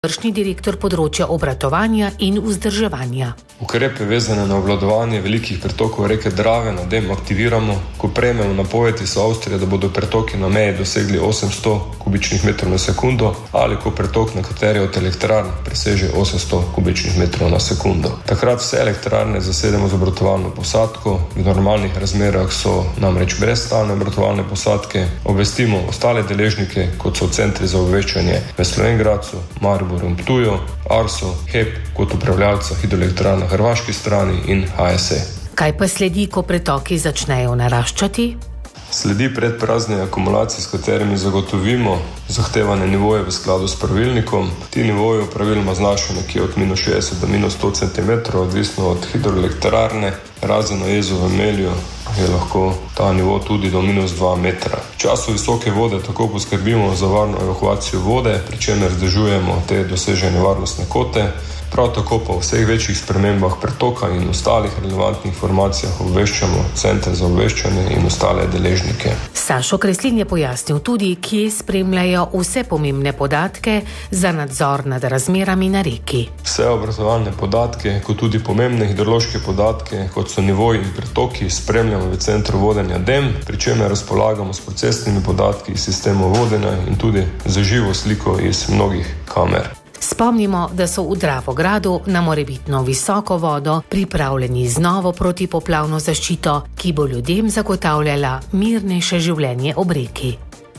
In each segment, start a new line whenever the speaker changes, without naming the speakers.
Vršni direktor področja obratovanja in vzdrževanja.
Ukrepe vezane na obvladovanje velikih pretokov reke Drave na DEM aktiviramo, ko prejmemo napovedi iz Avstrije, da bodo pretoki na meji dosegli 800 kubičnih metrov na sekundo ali ko pretok na kateri od elektrarn preseže 800 kubičnih metrov na sekundo. Takrat vse elektrarne zasedemo z obratovalno posadko, v normalnih razmerah so namreč brez stalne obratovalne posadke, obvestimo ostale deležnike, kot so centri za obveščanje v Slovenj Gradcu, Mariboru in Ptuju, Arso, HEP kot upravljalca hidroelektrarn na hrvaški strani in HSE.
Kaj pa sledi, ko pretoki začnejo naraščati?
Sledi predprazni akumulacije, s katerimi zagotovimo zahtevane nivoje v skladu s pravilnikom. Ti nivoji praviloma znašajo nekje od -60 do -100 cm, odvisno od hidroelektrarne. Razen na jezu v Melju je lahko ta nivo tudi do -2 metra. V času visoke vode tako poskrbimo za varno evakuacijo vode, pri čemer vzdržujemo te dosežene varnostne kote. Prav tako pa v vseh večjih spremembah pretoka in ostalih relevantnih informacijah obveščamo center za obveščanje in ostale deležnike.
Sašo Kreslin je pojasnil tudi, kje spremljajo vse pomembne podatke za nadzor nad razmerami na reki.
Vse obratovalne podatke, kot tudi pomembne hidrološke podatke, kot so nivoji in pretoki, spremljamo v centru vodenja DEM, pri čemer razpolagamo s procesnimi podatki iz sistemov vodenja in tudi z živo sliko iz mnogih kamer.
Spomnimo, da so v Dravogradu na morebitno visoko vodo pripravljeni z novo protipoplavno zaščito, ki bo ljudem zagotavljala mirnejše življenje ob reki.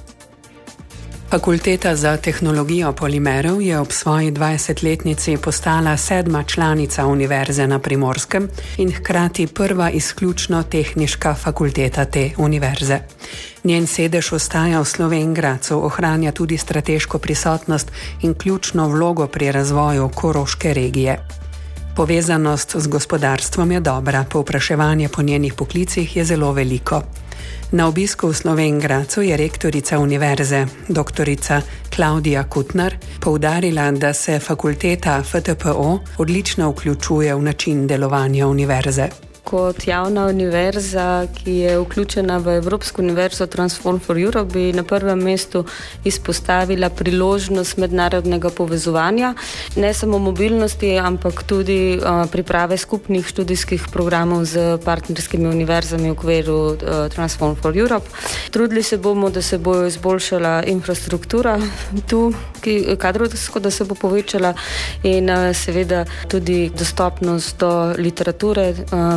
Fakulteta za tehnologijo polimerov je ob svoji 20-letnici postala 7. članica Univerze na Primorskem in hkrati prva izključno tehniška fakulteta te univerze. Njen sedež ostaja v Slovenj Gradcu, ohranja tudi strateško prisotnost in ključno vlogo pri razvoju koroške regije. Povezanost z gospodarstvom je dobra, povpraševanje po njenih poklicih je zelo veliko. Na obisku v Slovenj Gradcu je rektorica univerze, doktorica Klaudija Kutnar, poudarila, da se fakulteta FTPO odlično vključuje v način delovanja univerze.
Kot javna univerza, ki je vključena v Evropsko univerzo Transform for Europe, bi na prvem mestu izpostavila priložnost mednarodnega povezovanja, ne samo mobilnosti, ampak tudi priprave skupnih študijskih programov z partnerskimi univerzami v okviru Transform for Europe. Trudili se bomo, da se bo izboljšala infrastruktura tu, kadrovsko, da se bo povečala in seveda tudi dostopnost do literature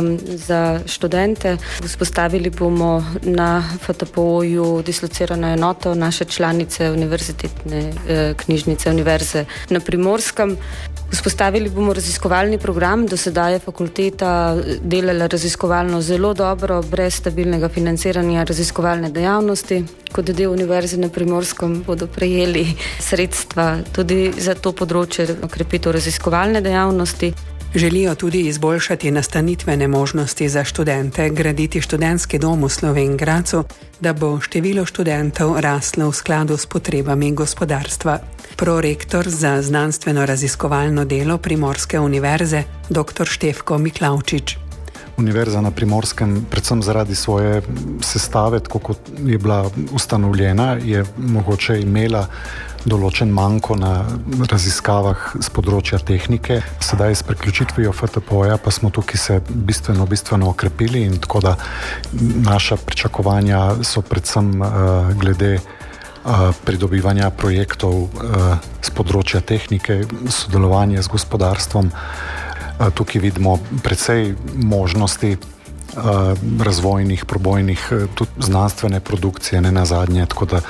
za študente. Vzpostavili bomo na FTPO-ju dislocirano enoto naše članice Univerzitetne knjižnice Univerze na Primorskem. Vzpostavili bomo raziskovalni program, do sedaj je fakulteta delala raziskovalno zelo dobro, brez stabilnega financiranja raziskovalne dejavnosti. Kot del Univerze na Primorskem bodo prejeli sredstva tudi za to področje okrepitev raziskovalne dejavnosti.
Želijo tudi izboljšati nastanitvene možnosti za študente, graditi študentski dom v Slovenj Gradcu, da bo število študentov raslo v skladu s potrebami gospodarstva. Prorektor za znanstveno-raziskovalno delo Primorske univerze, dr. Štefko Miklavčič.
Univerza na Primorskem, predvsem zaradi svoje sestave, tako kot je bila ustanovljena, je mogoče imela določen manko na raziskavah z področja tehnike. Sedaj s priključitvijo FTPO-ja pa smo tukaj se bistveno okrepili in tako da naša pričakovanja so predvsem glede pridobivanja projektov z področja tehnike, sodelovanje z gospodarstvom. Tukaj vidimo precej možnosti razvojnih, probojnih, tudi znanstvene produkcije, ne nazadnje, tako da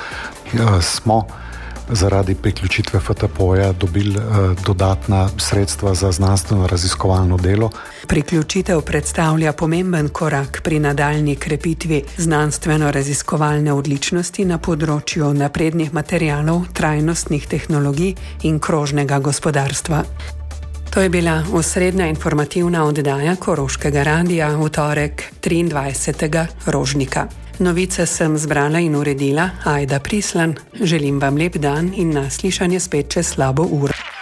smo zaradi priključitve FTPO-ja dobili dodatna sredstva za znanstveno-raziskovalno delo.
Priključitev predstavlja pomemben korak pri nadaljnji krepitvi znanstveno-raziskovalne odličnosti na področju naprednih materialov, trajnostnih tehnologij in krožnega gospodarstva. To je bila osrednja informativna oddaja Koroškega radia v torek 23. rožnika. Novice sem zbrala in uredila Ajda Prislan. Želim vam lep dan in naslišanje spet čez slabo uro.